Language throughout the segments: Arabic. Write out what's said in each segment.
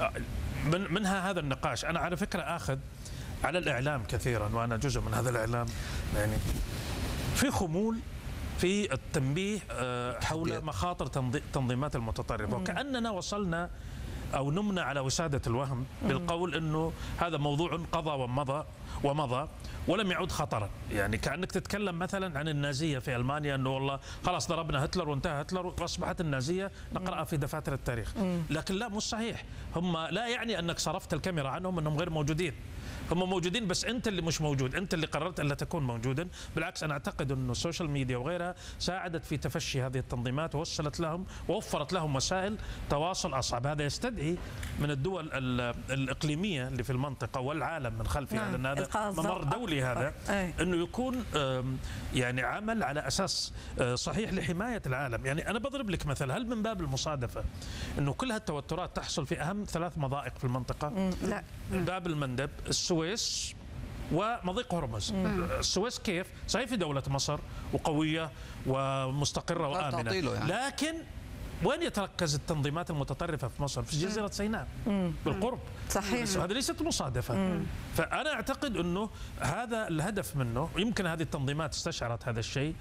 منها هذا النقاش. أنا على فكرة آخذ على الإعلام كثيرا، وأنا جزء من هذا الإعلام، يعني في خمول في التنبيه حول مخاطر تنظيمات المتطرفة، وكأننا وصلنا أو نمنا على وسادة الوهم بالقول أنه هذا موضوع قضى ومضى ولم يعد خطرا. يعني كأنك تتكلم مثلا عن النازية في ألمانيا، أنه والله خلاص ضربنا هتلر وانتهى هتلر وأصبحت النازية نقرأها في دفاتر التاريخ. لكن لا، مش صحيح. هم لا يعني أنك صرفت الكاميرا عنهم أنهم غير موجودين، هم موجودين، بس أنت اللي مش موجود، أنت اللي قررت ألا تكون موجودا. بالعكس، أنا أعتقد أنه السوشيال ميديا وغيرها ساعدت في تفشي هذه التنظيمات ووصلت لهم ووفرت لهم وسائل تواصل أصعب. هذا يستدعي من الدول الإقليمية اللي في المنطقة والعالم من خلفها، لأن هذا ممر دولي، هذا أنه يكون يعني عمل على أساس صحيح لحماية العالم. يعني أنا بضرب لك مثل، هل من باب المصادفة أنه كل هالتوترات تحصل في أهم 3 مضائق في المنطقة؟ لا. باب المندب، السويس، ومضيق هرمز. السويس كيف؟ صحيح في دولة مصر وقوية ومستقرة وآمنة، يعني. لكن وين يتركز التنظيمات المتطرفة في مصر؟ في جزيرة سيناء بالقرب. صحيح. هذه ليست مصادفة. فأنا أعتقد أنه هذا الهدف منه. يمكن هذه التنظيمات استشعرت هذا الشيء،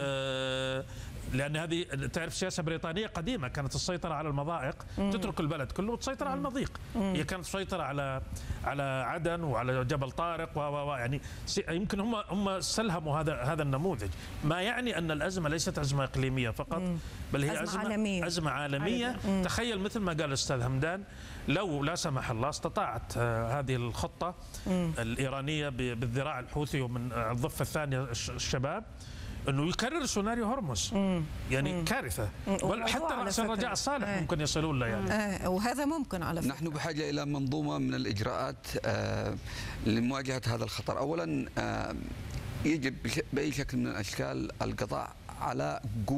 لأن هذه تعرف سياسة بريطانية قديمة، كانت السيطرة على المضائق تترك البلد كله وتسيطر على المضيق. هي كانت مسيطرة على عدن وعلى جبل طارق يعني يمكن هم استلهموا هذا النموذج. ما يعني أن الأزمة ليست أزمة إقليمية فقط، بل هي أزمة عالمية. تخيل مثل ما قال الأستاذ همدان، لو لا سمح الله استطاعت هذه الخطة الإيرانية بالذراع الحوثي ومن الضفة الثانية الشباب أنه يكرر سيناريو هرمز، يعني كارثة. حتى رأس الرجاء الصالح ممكن يصلون له، يعني. وهذا ممكن على فكرة. نحن بحاجة إلى منظومة من الإجراءات لمواجهة هذا الخطر. أولا يجب بأي شكل من الأشكال القضاء على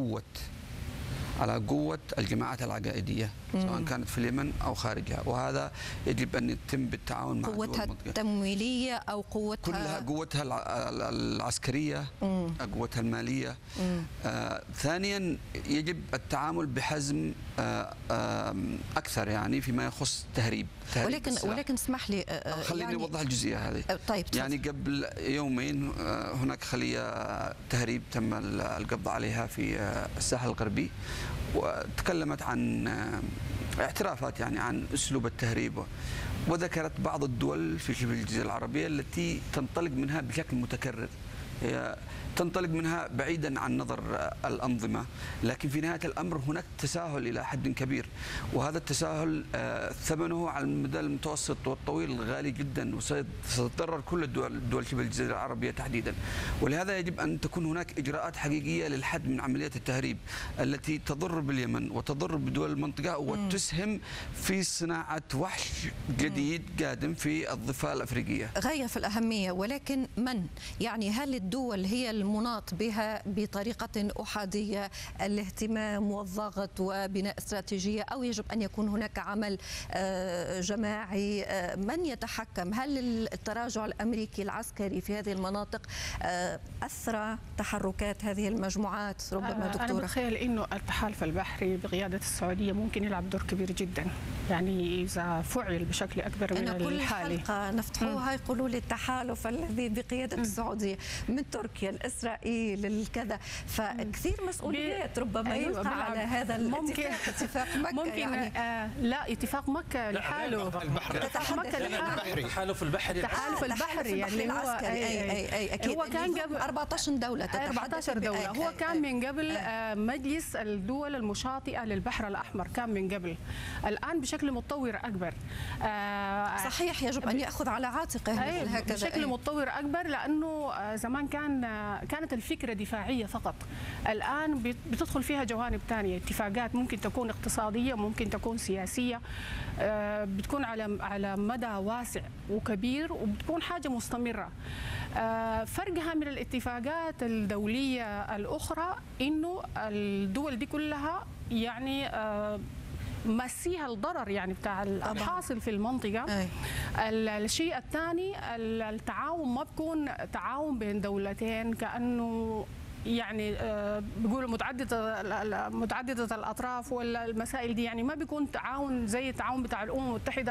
قوة الجماعات العقائدية، سواء كانت في اليمن أو خارجها، وهذا يجب أن يتم بالتعاون مع قوتها التمويلية أو قوتها كلها، قوتها العسكرية، قوتها المالية. ثانيا يجب التعامل بحزم أكثر، يعني فيما يخص تهريب ولكن اسمح لي خليني أوضح الجزئية هذه. طيب. يعني قبل يومين هناك خلية تهريب تم القبض عليها في الساحل الغربي، وتكلمت عن اعترافات يعني عن أسلوب التهريب، وذكرت بعض الدول في شبه الجزيرة العربية التي تنطلق منها بشكل متكرر. هي تنطلق منها بعيدا عن نظر الأنظمة، لكن في نهاية الأمر هناك تساهل إلى حد كبير، وهذا التساهل ثمنه على المدى المتوسط والطويل غالي جدا، وستتضرر كل الدول شبه الجزيرة العربية تحديدا. ولهذا يجب أن تكون هناك إجراءات حقيقية للحد من عمليات التهريب التي تضر باليمن وتضر بدول المنطقة، وتسهم في صناعة وحش جديد قادم في الضفة الأفريقية. غاية في الأهمية. ولكن يعني هل الدول هي المناط بها بطريقة أحادية الاهتمام والضغط وبناء استراتيجية، أو يجب أن يكون هناك عمل جماعي؟ من يتحكم؟ هل التراجع الأمريكي العسكري في هذه المناطق أثرى تحركات هذه المجموعات؟ ربما دكتورة، أنا بتخيل أنه التحالف البحري بقيادة السعودية ممكن يلعب دور كبير جدا، يعني إذا فعل بشكل أكبر من الحالي. كل حلقة نفتحوها يقولوا لي التحالف الذي بقيادة السعودية، من تركيا لإسرائيل الكذا، فكثير مسؤوليات ربما يلقى على هذا الاتفاق. اتفاق مكة ممكن يعني. لا، اتفاق مكة لحاله، التحالف البحري يعني هو أكيد هو كان قبل 14 دولة 14 دولة. هو كان من قبل مجلس الدول المشاطئة للبحر الأحمر، كان من قبل. الآن بشكل متطور أكبر. صحيح، يجب أن يأخذ على عاتقه هكذا بشكل متطور أكبر، لأنه زمان كانت الفكرة دفاعية فقط. الآن بتدخل فيها جوانب ثانية، اتفاقات ممكن تكون اقتصادية، ممكن تكون سياسية، بتكون على مدى واسع وكبير، وبتكون حاجة مستمرة. فرقها من الاتفاقات الدولية الأخرى إنه الدول دي كلها يعني مسيها الضرر يعني بتاع الحاصل في المنطقة. الشيء الثاني، التعاون ما بيكون تعاون بين دولتين كأنه يعني بيقولوا متعددة الأطراف ولا المسائل دي، يعني ما بيكون تعاون زي التعاون بتاع الأمم المتحدة